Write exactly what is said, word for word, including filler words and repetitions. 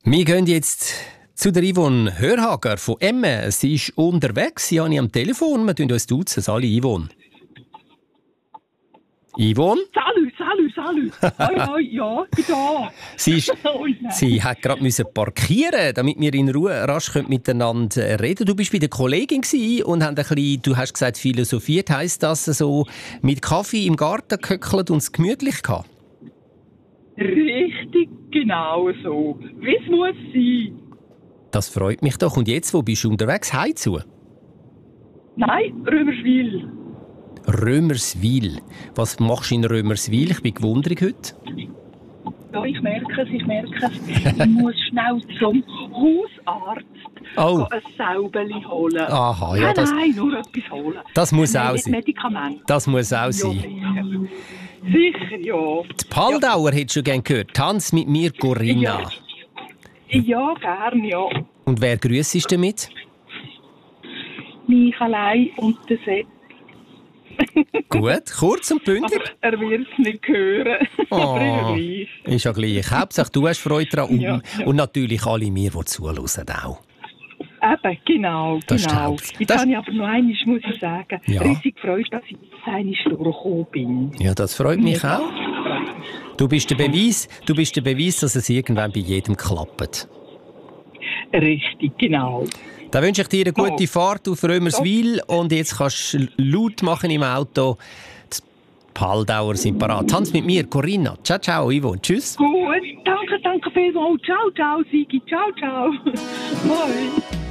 Wir gehen jetzt zu der Yvonne Hörhager von Emmen. Sie ist unterwegs, sie habe ich am Telefon. Wir tun uns duzen. Salut Yvonne. Yvonne? Salut, salut, salut. Hoi, hoi, ja, ich bin da. Sie, ist, sie hat gerade parkieren, damit wir in Ruhe rasch miteinander reden. Du bist bei der Kollegin und hast ein bisschen, du hast gesagt, philosophiert. Heisst das so, mit Kaffee im Garten gehöckelt und es gemütlich gehabt? Richtig, genau so. Wie es muss sein. Das freut mich doch. Und jetzt, wo bist du unterwegs? Heimzu? Nein, Römerswil. Römerswil. Was machst du in Römerswil? Ich bin gewundert heute. Ja, ich merke es, ich merke es. Ich muss schnell zum Hausarzt oh. ein Säubeli holen. Aha, ja, nein, das, nein, nur etwas holen. Das muss nein, auch nicht sein. Medikament. Das muss auch ja, sein. Sicher, ja. Die Paldauer ja. Hättest du gerne gehört. Tanz mit mir, Corinna. Ja, ja gern, ja. Und wer grüssest du damit? Mich allein und der Sepp. Gut, kurz und bündig. Aber er wird es nicht hören. Oh, ist ja gleich. Hauptsache, du hast Freude daran. Ja, ja. Und natürlich alle wir, die zuhören, auch. Eben, genau, das genau. Jetzt das habe ich aber noch einmal, muss ich sagen, ja. riesig gefreut, dass ich jetzt einmal durchgekommen bin. Ja, das freut mich ja. auch. Du bist der Beweis, du bist der Beweis, dass es irgendwann bei jedem klappt. Richtig, genau. Dann wünsche ich dir eine gute oh. Fahrt auf Römerswil und jetzt kannst du laut machen im Auto. Die Paldauer sind parat. Tanz mit mir, Corinna. Ciao, ciao, Yvonne. Tschüss. Gut, danke, danke vielmals. Ciao, ciao, Sigi. Ciao, ciao. Moin.